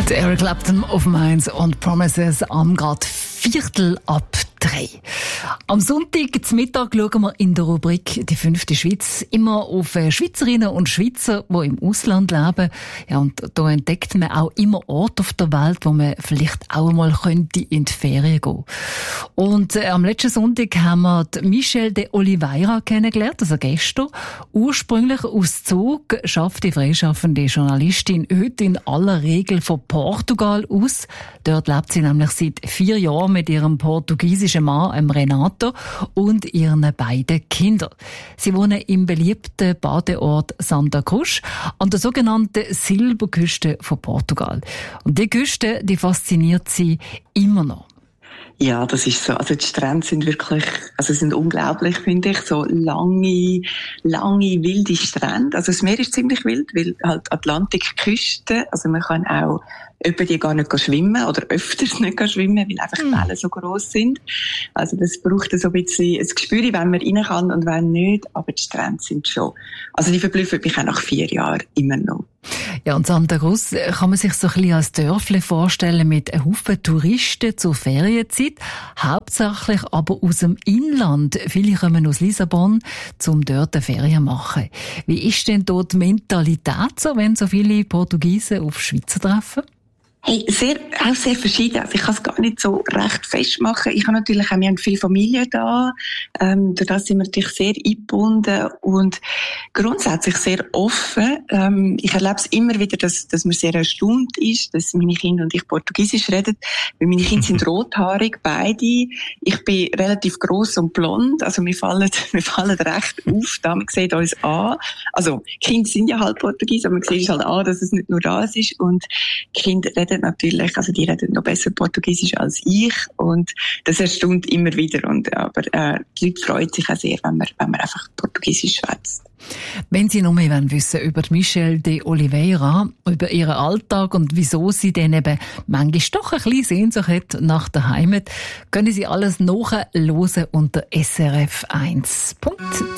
Der Eric Clapton auf Mainz und Promises am grad 2:45. Am Sonntag zum Mittag schauen wir in der Rubrik «Die fünfte Schweiz» immer auf Schweizerinnen und Schweizer, die im Ausland leben. Ja, und da entdeckt man auch immer Orte auf der Welt, wo man vielleicht auch einmal könnte in die Ferien gehen. Und am letzten Sonntag haben wir die Michelle de Oliveira kennengelernt, also gestern. Ursprünglich aus Zug schafft die freischaffende Journalistin heute in aller Regel von Portugal aus. Dort lebt sie nämlich seit 4 Jahren mit ihrem portugiesischen Mann, Renato, und ihren beiden Kindern. Sie wohnen im beliebten Badeort Santa Cruz an der sogenannten Silberküste von Portugal. Und die Küste, die fasziniert sie immer noch. Ja, das ist so. Also die Strände sind wirklich, sind unglaublich, finde ich. So lange, wilde Strände. Also das Meer ist ziemlich wild, weil halt Atlantikküste, also man kann auch über die gar nicht schwimmen oder öfters nicht schwimmen, weil einfach die Wellen so gross sind. Also das braucht so ein bisschen ein Gespür, wenn man rein kann und wenn nicht. Aber die Strände sind schon, also die verblüffen mich auch nach 4 Jahren immer noch. Ja, und Santa Cruz kann man sich so ein bisschen als Dörfle vorstellen mit einem Haufen Touristen zur Ferienzeit, hauptsächlich aber aus dem Inland. Viele kommen aus Lissabon, um dort eine Ferien zu machen. Wie ist denn dort die Mentalität so, wenn so viele Portugiesen auf Schweizer treffen? Hey, auch sehr verschieden. Also ich kann es gar nicht so recht festmachen. Ich habe natürlich auch, wir haben viele Familien da. Durch das sind wir natürlich sehr eingebunden und grundsätzlich sehr offen. Ich erlebe es immer wieder, dass man sehr erstaunt ist, dass meine Kinder und ich Portugiesisch reden. Weil meine Kinder sind rothaarig, beide. Ich bin relativ gross und blond. Also wir fallen recht auf. Da man sieht uns an. Also, Kinder sind ja halt Portugies, aber man sieht halt an, dass es nicht nur das ist. Und Kinder reden natürlich, also die reden noch besser Portugiesisch als ich und das erstaunt immer wieder aber die Leute freuen sich auch sehr, wenn man einfach Portugiesisch schwätzt. Wenn Sie noch mehr wissen über Michelle de Oliveira, über ihren Alltag und wieso sie dann eben manchmal doch ein bisschen Sehnsucht hat nach der Heimat, können Sie alles nachhören unter srf1.ch.